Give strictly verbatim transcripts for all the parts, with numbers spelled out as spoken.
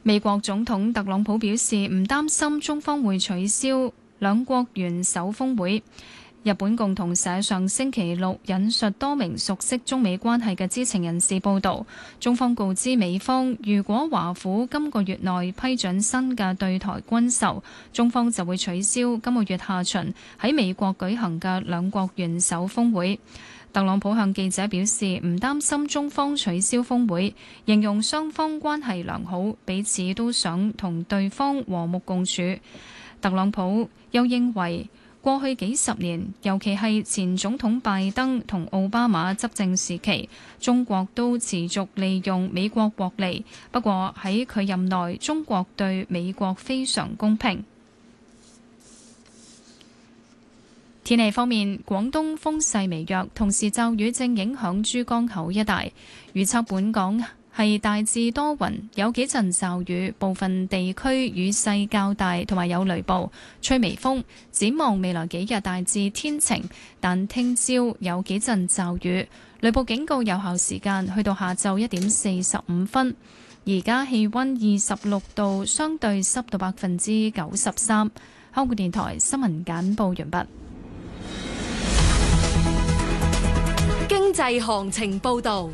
美國總統特朗普表示唔擔心中方會取消兩國元首峰會。日本共同社上星期六引述多名熟悉中美關係嘅知情人士報道，中方告知美方，如果華府今個月內批准新嘅對台軍售，中方就會取消今個月下旬喺美國舉行嘅兩國元首峰會。特朗普向記者表示唔擔心中方取消峰會，形容雙方關係良好，彼此都想同對方和睦共處。特朗普又認為過去幾十年，尤其係前總統拜登同奧巴馬執政時期，中國都持續利用美國獲利。不過喺佢任內，中國對美國非常公平。天氣方面，廣東風勢微弱，同時驟雨正影響珠江口一帶。預測本港係大致多雲，有幾陣驟雨，部分地區雨勢較大，同埋有雷暴，吹微風。展望未來幾日大致天晴，但聽朝有幾陣驟雨，雷暴警告有效時間去到下晝一點四十五分。而家氣溫二十六度，相對濕度百分之九十三。香港電台新聞簡報完畢。 經濟行情報道。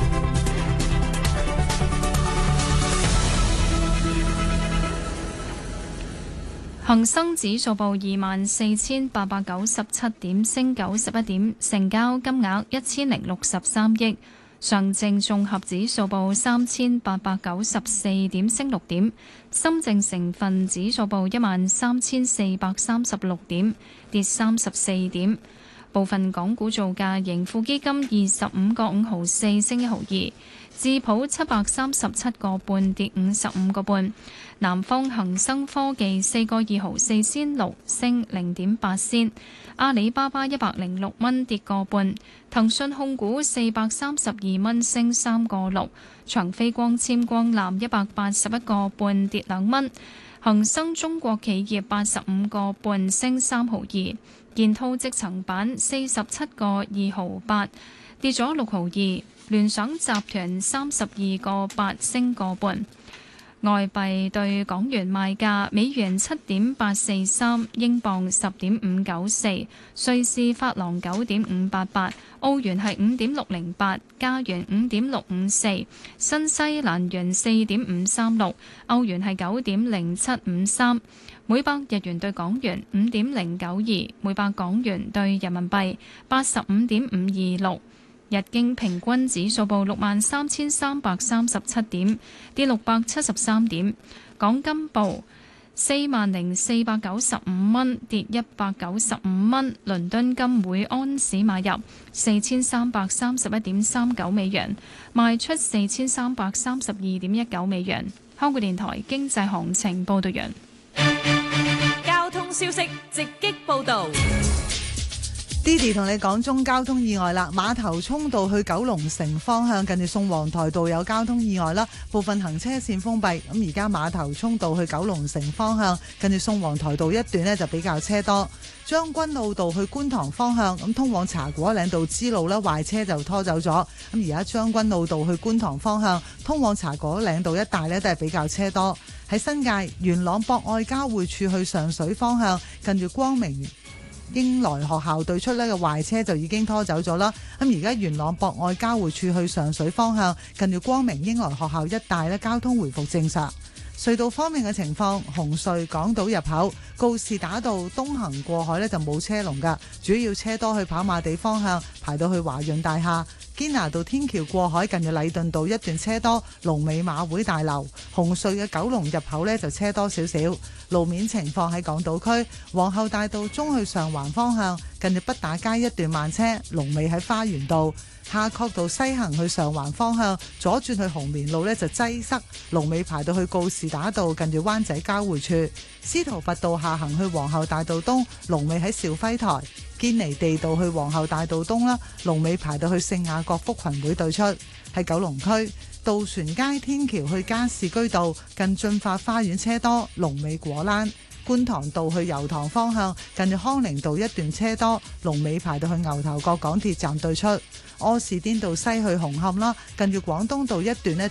恒生指數報二萬四千八百九十七點，升九十一點，成交金額一千零六十三億。上證綜合指數報三千八百九十四點，升六點。深證成分指數報一萬三千四百三十六點，跌三十四點。部分港股造價，盈富基金二十五個五毫四升一毫二，智普七百三十七個半跌五十五個半，南方恒生科技四個二毫四仙六升零點八仙，阿里巴巴一百零六蚊跌個半，騰訊控股四百三十二蚊升三個六，長飛光纖光纜一百八十一個半跌兩蚊，恒生中國企業八十五個半升三毫二。建滔積層板四十七個二毫八，跌咗六毫二。聯想集團三十二個八升個半。外幣對港元賣價：美元七點八四三，英鎊十點五九四，瑞士法郎九點五八八，澳元係五點六零八，加元五點六五四，新西蘭元四點五三六，歐元係九點零七五三。每百日元對港元五點零九二，每百港元對人民幣八十五點五二六。日經平均指數報六萬三千三百三十七點，跌六百七十三點。港金報四萬零四百九十五蚊，跌一百九十五蚊。倫敦金每安士買入四千三百三十一點三九美元，賣出四千三百三十二點一九美元。香港電台經濟行情報道完。 交通消息直擊報道。 Didi 同你講中交通意外啦，馬頭涌道去九龍城方向近住宋皇台道有交通意外啦，部分行車線封閉。咁而家馬頭涌道去九龍城方向近住宋皇台道一段呢就比較車多。將軍澳道去觀塘方向咁通往茶果嶺道支路呢壞車就拖走咗。咁而家將軍澳道去觀塘方向通往茶果嶺道一帶呢都係比較車多。喺新界元朗博愛交匯處去上水方向近住光明英來學校對出呢個壞車就已經拖走咗啦。咁而家元朗博愛交匯處去上水方向近住光明英來學校一帶呢交通回復正常。隧道方面嘅情況，紅隧港島入口告士打道東行過海呢就冇車龍㗎，主要車多去跑馬地方向排到去華潤大廈。堅拿道天橋過海近住禮頓道一段車多，龍尾馬會大樓。紅隧嘅九龍入口呢就車多少少。路面情況喺港島區皇后大道中去上環方向近住畢打街一段慢車，龍尾喺花園道。夏慤道西行去上環方向左轉去紅棉路呢就擠塞，龍尾排到去告士打道近住灣仔交匯處。司徒拔道下行去皇后大道東，龍尾喺兆輝台。堅尼地道去皇后大道東啦，龍尾排到去聖雅各福群會對出。喺九龍區渡船街天橋去加士居道近駿發花園車多，龍尾果欄。觀塘道去油塘方向近住康寧道一段車多，龍尾排到去牛頭角港鐵站對出。柯士甸道西去紅磡啦，近住廣東道一段呢